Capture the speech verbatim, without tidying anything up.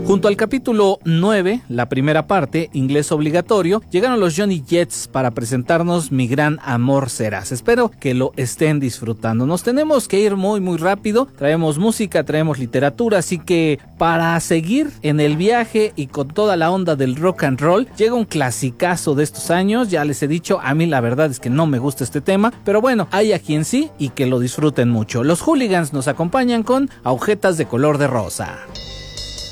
Junto al capítulo nueve, la primera parte, inglés obligatorio, llegaron los Johnny Jets para presentarnos Mi Gran Amor Serás. Espero que lo estén disfrutando. Nos tenemos que ir muy muy rápido, traemos música, traemos literatura, así que para seguir en el viaje y con toda la onda del rock and roll, llega un clasicazo de estos años. Ya les he dicho, a mí la verdad es que no me gusta este tema, pero bueno, hay a quien sí y que lo disfruten mucho. Los Hooligans nos acompañan con Agujetas de Color de Rosa.